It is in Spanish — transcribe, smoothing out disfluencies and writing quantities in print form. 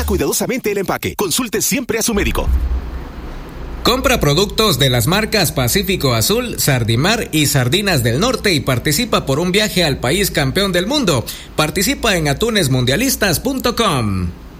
Lea cuidadosamente el empaque. Consulte siempre a su médico. Compra productos de las marcas Pacífico Azul, Sardimar y Sardinas del Norte y participa por un viaje al país campeón del mundo. Participa en atunesmundialistas.com.